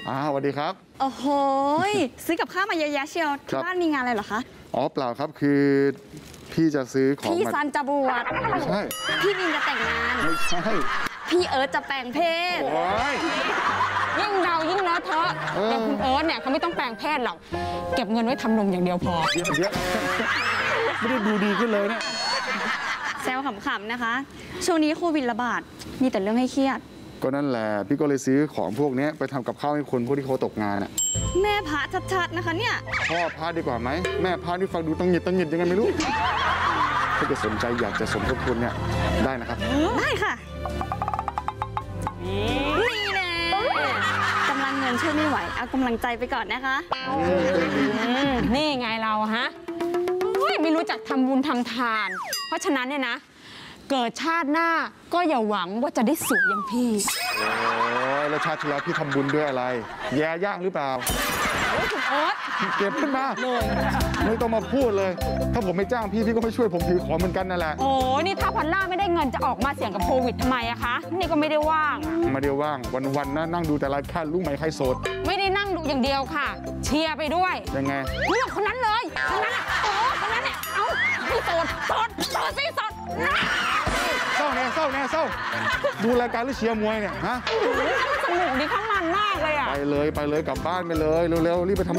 สวัสดีครับโอ้โหซื้อกับข้าวมาเยอะแยะเชียวที่บ้านมีงานอะไรเหรอคะอ๋อเปล่าครับคือพี่จะซื้อของพี่ซันจะบวชไม่ใช่พี่มินจะแต่งงานไม่ใช่พี่เอิร์ธจะแปลงเพศโอ้ยยิ่งเดายิ่งเลอะเทอะแต่คุณเอิร์ธเนี่ยเขาไม่ต้องแปลงเพศหรอกเก็บเงินไว้ทำนมอย่างเดียวพอเยอะไม่ได้ดูดีขึ้นเลยเนี่ยแซวขำๆนะคะช่วงนี้โควิดระบาดมีแต่เรื่องให้เครียดก็นั่นแหละพี่ก็เลยซื้อของพวกนี้ไปทำกับข้าวให้คนพวกที่เขาตกงานอ่ะแม่พระชัดๆนะคะเนี่ยพ่อพระดีกว่าไหมแม่พระที่ฟังดูตังหงิดยังไงไม่รู้ถ้าจะสนใจอยากจะสมทบทุนเนี่ยได้นะครับได้ค่ะนี่แน่กำลังเงินช่วยไม่ไหวเอากำลังใจไปก่อนนะคะนี่ไงเราฮะไม่รู้จักทำบุญทำทานเพราะฉะนั้นเนี่ยนะเกิดชาติหน้าก็อย่าหวังว่าจะได้สวยอย่างพี่โอ้ยแล้วชาติที่แล้วพี่ทำบุญด้วยอะไรแย่ย่างหรือเปล่าคุณเอิร์ธเก็บขึ้นมาไม่ต้องมาพูดเลยถ้าผมไม่จ้างพี่ก็ไม่ช่วยผมถือของเหมือนกันนั่นแหละโอ้นี่ถ้าพันล่าไม่ได้เงินจะออกมาเสี่ยงกับโควิดทำไมอะคะนี่ก็ไม่ได้ว่างไม่ได้ว่างวันๆนะนั่งดูแต่รายการรู้ไหมใครโสดไม่ได้นั่งดูอย่างเดียวค่ะเชียร์ไปด้วยยังไงเรื่องคนนั้นเลยคนนั้นอะโอ้คนนั้นเนี่ยเอาพี่โสดสิโสดเศร้าดูรายการหรือเชียร์มวยเนี่ยฮะสนุกดีข้างมันมากเลยอะไปเลยกลับบ้านไปเลยเร็วๆรีบไปทำ